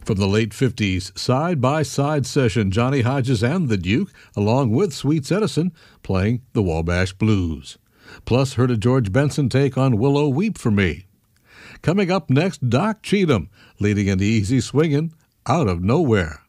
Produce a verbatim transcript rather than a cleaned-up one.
From the late fifties side-by-side session, Johnny Hodges and the Duke, along with Sweets Edison, playing the Wabash Blues. Plus, heard a George Benson take on Willow Weep for Me. Coming up next, Doc Cheatham, leading into Easy Swingin' Out of Nowhere.